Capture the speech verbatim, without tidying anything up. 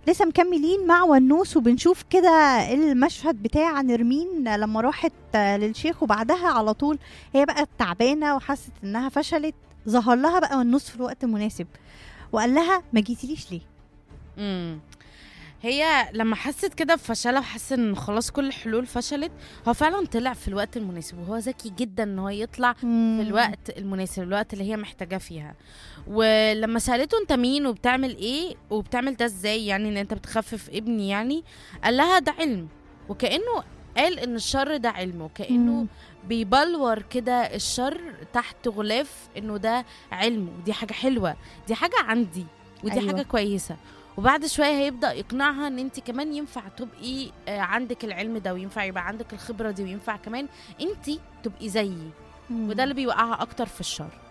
لسه مكملين مع ونوس، وبنشوف كده المشهد بتاع نرمين لما راحت للشيخ، وبعدها على طول هي بقى تعبانه وحست انها فشلت. ظهر لها بقى ونوس في الوقت المناسب وقال لها ما جيتيليش ليه. امم هي لما حست كده بفشلها وحست ان خلاص كل الحلول فشلت، هو فعلا طلع في الوقت المناسب، وهو ذكي جدا ان هو يطلع في الوقت المناسب، الوقت اللي هي محتاجاه فيها. ولما سالته انت مين وبتعمل ايه وبتعمل ده ازاي، يعني ان انت بتخفف ابني، يعني قال لها ده علم. وكانه قال ان الشر ده علم، وكانه بيبلور كده الشر تحت غلاف انه ده علم، ودي حاجه حلوه، دي حاجه عندي، ودي أيوة. حاجه كويسه. وبعد شويه هيبدا يقنعها ان انت كمان ينفع تبقي عندك العلم ده، وينفع يبقى عندك الخبره دي، وينفع كمان انت تبقي زيي. وده اللي بيوقعها اكتر في الشر.